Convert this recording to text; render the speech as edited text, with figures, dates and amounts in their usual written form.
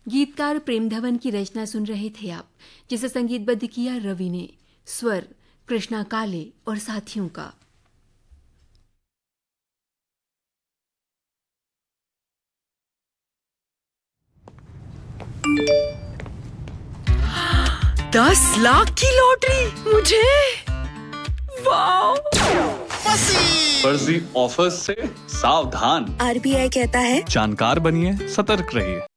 गीतकार प्रेम धवन की रचना सुन रहे थे आप, जिसे संगीतबद्ध किया रवि ने। स्वर कृष्णा काले और साथियों का। ₹10 लाख की लॉटरी मुझे। वाह! फर्जी ऑफर्स से सावधान। RBI कहता है जानकार बनिए, सतर्क रहिए।